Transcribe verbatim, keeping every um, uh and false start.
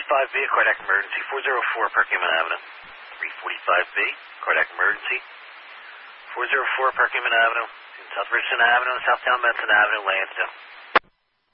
forty-five B, cardiac emergency, four oh four Perkins Avenue. three forty-five B, cardiac emergency, four oh four Perkins Avenue, South Richardson Avenue, Southtown Benson Avenue, Lansdale.